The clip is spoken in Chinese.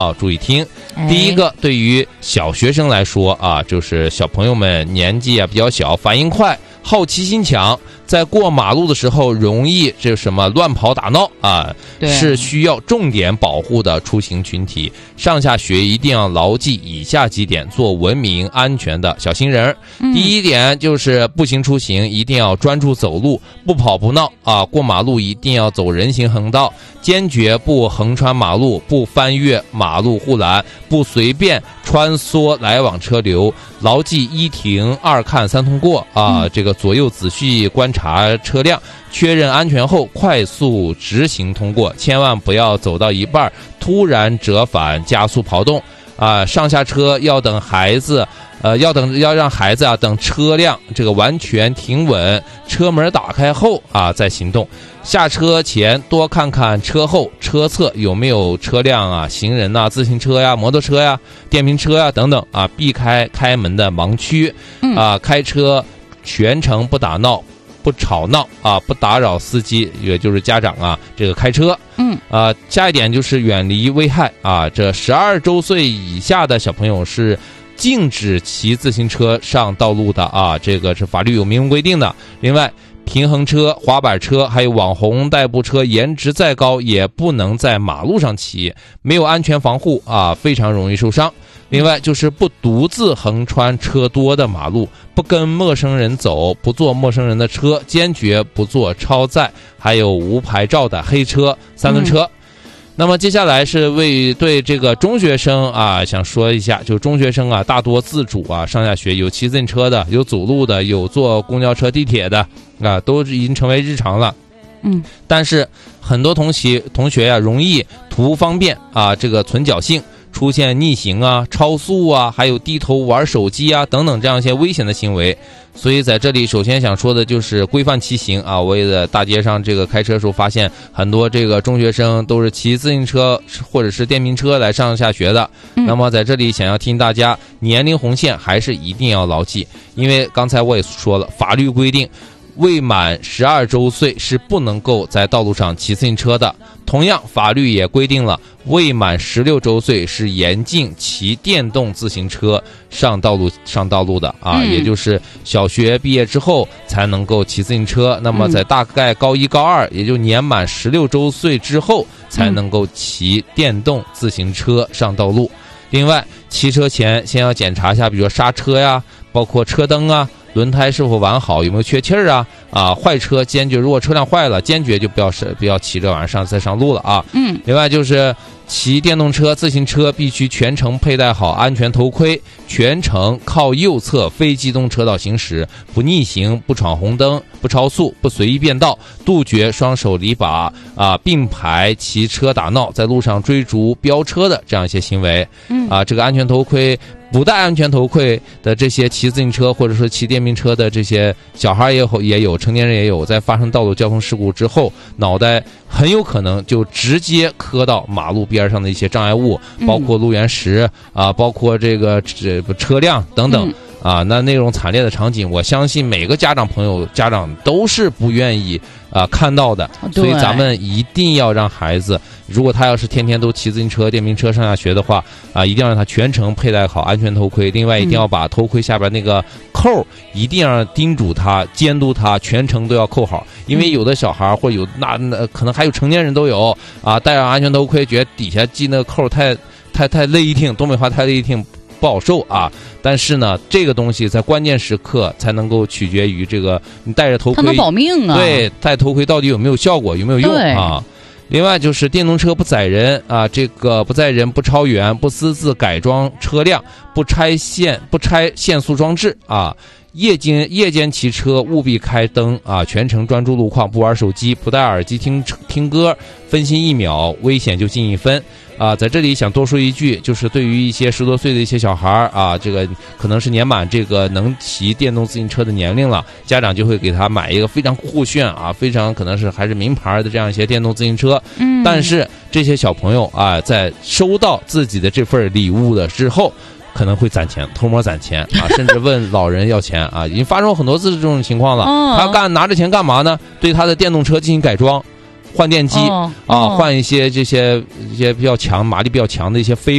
注意听。第一个，对于小学生来说啊，就是小朋友们年纪比较小，反应快，好奇心强，在过马路的时候容易乱跑打闹啊，是需要重点保护的出行群体。上下学一定要牢记以下几点，做文明安全的小行人。第一点就是步行出行一定要专注走路，不跑不闹啊，过马路一定要走人行横道，坚决不横穿马路，不翻越马路护栏，不随便穿梭来往车流，牢记一停二看三通过啊，这个左右仔细观察车辆，确认安全后快速直行通过，千万不要走到一半突然折返加速跑动啊！上下车要等孩子，要让孩子等车辆这个完全停稳，车门打开后再行动。下车前多看看车后车侧有没有车辆行人自行车摩托车电瓶车等等避开开门的盲区开车全程不打闹，不吵闹不打扰司机，也就是家长这个开车。下一点就是远离危害这12周岁以下的小朋友是禁止骑自行车上道路的这个是法律有明文规定的。另外，平衡车、滑板车还有网红代步车颜值再高也不能在马路上骑，没有安全防护非常容易受伤。另外就是不独自横穿车多的马路，不跟陌生人走，不坐陌生人的车，坚决不坐超载还有无牌照的黑车、三轮车。那么接下来是对这个中学生想说一下，就中学生大多自主上下学，有骑自行车的，有走路的，有坐公交车地铁的都已经成为日常了。但是很多同学容易图方便这个存侥幸，出现逆行超速还有低头玩手机等等这样一些危险的行为。所以在这里首先想说的就是规范骑行我也在大街上这个开车的时候发现很多这个中学生都是骑自行车或者是电瓶车来上下学的。那么在这里想要提醒大家，年龄红线还是一定要牢记，因为刚才我也说了，法律规定未满12周岁是不能够在道路上骑自行车的。同样，法律也规定了未满16周岁是严禁骑电动自行车上道路的也就是小学毕业之后才能够骑自行车。那么在大概高一高二，也就年满16周岁之后才能够骑电动自行车上道路。另外，骑车前先要检查一下，比如说刹车包括车灯轮胎是否完好，有没有缺气儿坏车坚决，如果车辆坏了，坚决就不要骑这玩意儿再上路了另外就是骑电动车、自行车必须全程佩戴好安全头盔，全程靠右侧非机动车道行驶，不逆行，不闯红灯，不超速，不随意变道，杜绝双手离把并排骑车打闹，在路上追逐飙车的这样一些行为。这个安全头盔不戴安全头盔的这些骑自行车或者说骑电瓶车的这些小孩也有，成年人也有，在发生道路交通事故之后，脑袋很有可能就直接磕到马路边上的一些障碍物，包括路缘石包括这个车辆等等那那种惨烈的场景，我相信每个家长都是不愿意看到的。所以咱们一定要让孩子，如果他要是天天都骑自行车、电瓶车上下学的话一定要让他全程佩戴好安全头盔。另外一定要把头盔下边那个扣一定要叮嘱他、监督他，全程都要扣好。因为有的小孩或有那可能还有成年人都有戴上安全头盔，觉得底下系那个扣太勒挺，东北话太勒挺不好受但是呢，这个东西在关键时刻才能够取决于这个你戴着头盔， 它能保命对，戴头盔到底有没有效果，有没有用另外就是电动车不载人这个不载人、不超员、不私自改装车辆、不拆限速装置夜间骑车务必开灯全程专注路况，不玩手机，不戴耳机听歌，分心1秒危险就进1分在这里想多说一句，就是对于一些10多岁的一些小孩这个可能是年满这个能骑电动自行车的年龄了，家长就会给他买一个非常酷炫非常可能是还是名牌的这样一些电动自行车但是这些小朋友在收到自己的这份礼物的之后，可能会攒钱，偷摸攒钱甚至问老人要钱已经发生过很多次这种情况了他拿着钱干嘛呢？对他的电动车进行改装，换电机换一些这些比较强马力比较强的一些飞